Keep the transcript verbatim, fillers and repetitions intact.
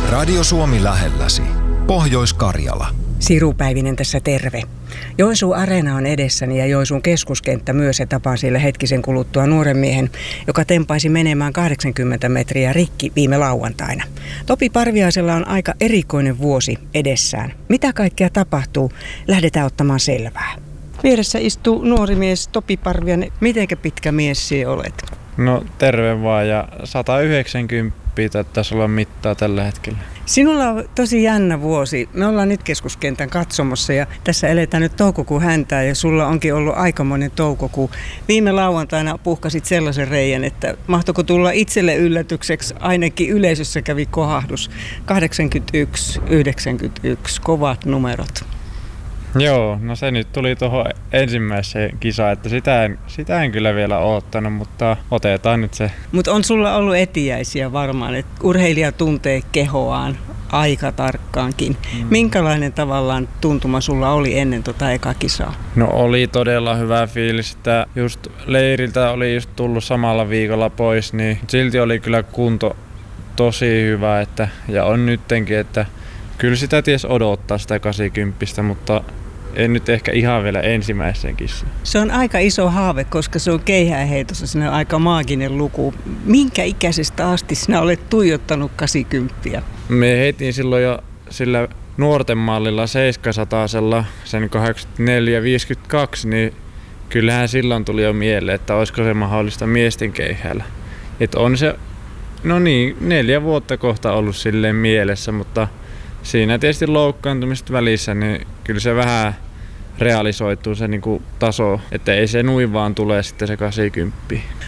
Radio Suomi lähelläsi. Pohjois-Karjala. Siru Päivinen tässä terve. Joensuun Areena on edessäni ja Joensuun keskuskenttä myös, ja tapaan siellä hetkisen kuluttua nuoren miehen, joka tempaisi menemään kahdeksankymmentä metriä rikki viime lauantaina. Topi Parviaisella on aika erikoinen vuosi edessään. Mitä kaikkea tapahtuu? Lähdetään ottamaan selvää. Vieressä istuu nuori mies Topi Parviainen. Mitenkä pitkä mies sinä olet? No terve vaan, ja sata yhdeksänkymmentä taisi olla mittaa tällä hetkellä. Sinulla on tosi jännä vuosi. Me ollaan nyt keskuskentän katsomossa ja tässä eletään nyt toukokuun häntää ja sulla onkin ollut aikamoinen toukokuu. Viime lauantaina puhkasit sellaisen reijän, että mahtoiko tulla itselle yllätykseksi, ainakin yleisössä kävi kohahdus. kahdeksankymmentäyksi yhdeksänkymmentäyksi, kovat numerot. Joo, no se nyt tuli tuohon ensimmäiseen kisaan, että sitä en, sitä en kyllä vielä oottanut, mutta otetaan nyt se. Mutta on sulla ollut etiäisiä varmaan, että urheilija tuntee kehoaan aika tarkkaankin. Mm. Minkälainen tavallaan tuntuma sulla oli ennen tota eka kisaa? No oli todella hyvä fiilis, että just leiriltä oli just tullut samalla viikolla pois, niin silti oli kyllä kunto tosi hyvä, että, ja on nyttenkin, että kyllä sitä ties odottaa sitä kahdeksankymmentä, mutta en nyt ehkä ihan vielä ensimmäiseen kissaan. Se on aika iso haave, koska se on keihäänheitossa, se on aika maaginen luku. Minkä ikäisestä asti sinä olet tuijottanut kahdeksankymmentä? Me heitin silloin jo sillä nuorten mallilla seitsemänsatasella, sen kahdeksankymmentäneljä viisikymmentäkaksi, niin kyllähän silloin tuli jo mieleen, että olisiko se mahdollista miesten keihäällä. Että on se, no niin, neljä vuotta kohta ollut silleen mielessä, mutta siinä tietysti loukkaantumista välissä, niin kyllä se vähän realisoituu se niin kuin taso, että ei se nuin vaan tule sitten se kahdeksankymmentä.